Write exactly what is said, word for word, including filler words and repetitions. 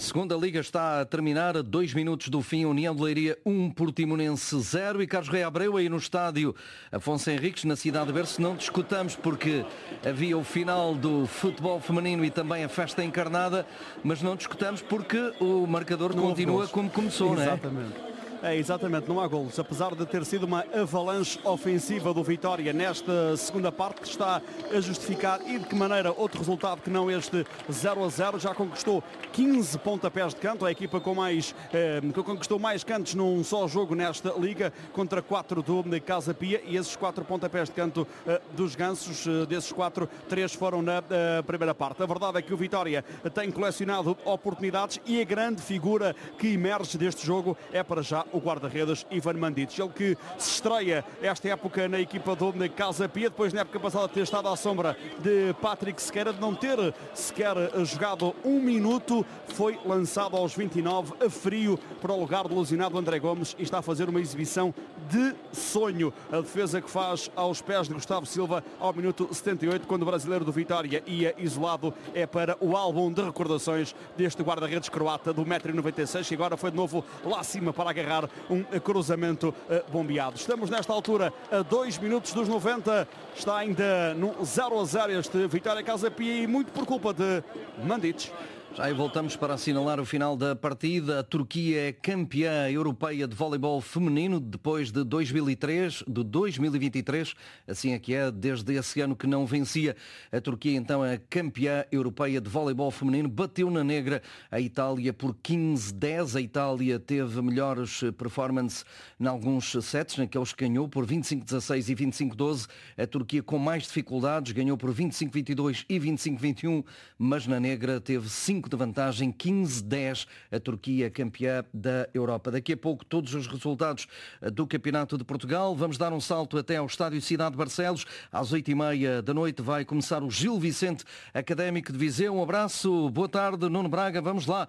segunda Liga está a terminar, a dois minutos do fim, União de Leiria um, Portimonense zero. E Carlos Rei Abreu aí no estádio Afonso Henriques, na cidade de Berço. Não discutamos porque havia o final do futebol feminino e também a festa encarnada, mas não discutamos porque o marcador não continua como começou, não é? Exatamente. É, exatamente, não há golos. Apesar de ter sido uma avalanche ofensiva do Vitória nesta segunda parte, que está a justificar e de que maneira outro resultado que não este zero a zero. Já conquistou quinze pontapés de canto, a equipa com mais, eh, que conquistou mais cantos num só jogo nesta Liga, contra quatro do Casa Pia, e esses quatro pontapés de canto eh, dos Gansos, eh, desses quatro, três foram na eh, primeira parte. A verdade é que o Vitória tem colecionado oportunidades e a grande figura que emerge deste jogo é para já o guarda-redes Ivan Mandic, ele que se estreia esta época na equipa do Casa Pia, depois na época passada de ter estado à sombra de Patrick Sequeira, de não ter sequer jogado um minuto, foi lançado aos vinte e nove a frio para o lugar do lesionado André Gomes e está a fazer uma exibição de sonho. A defesa que faz aos pés de Gustavo Silva ao minuto setenta e oito, quando o brasileiro do Vitória ia isolado, é para o álbum de recordações deste guarda-redes croata do um metro e noventa e seis, e agora foi de novo lá acima para agarrar um cruzamento uh, bombeado. Estamos nesta altura a dois minutos dos noventa, está ainda no zero a zero este Vitória Casa Pia, e muito por culpa de Mandic. Já aí voltamos para assinalar o final da partida. A Turquia é campeã europeia de voleibol feminino depois de dois mil e três, de dois mil e vinte e três, assim é que é, desde esse ano que não vencia. A Turquia então é campeã europeia de voleibol feminino, bateu na negra a Itália por quinze a dez. A Itália teve melhores performances em alguns sets, naqueles que ganhou por vinte e cinco a dezasseis e vinte e cinco a doze. A Turquia com mais dificuldades ganhou por vinte e cinco a vinte e dois e vinte e cinco a vinte e um, mas na negra teve cinco de vantagem, quinze a dez, a Turquia campeã da Europa. Daqui a pouco todos os resultados do Campeonato de Portugal. Vamos dar um salto até ao Estádio Cidade de Barcelos. Às oito e meia da noite vai começar o Gil Vicente Académico de Viseu. Um abraço, boa tarde, Nuno Braga, vamos lá.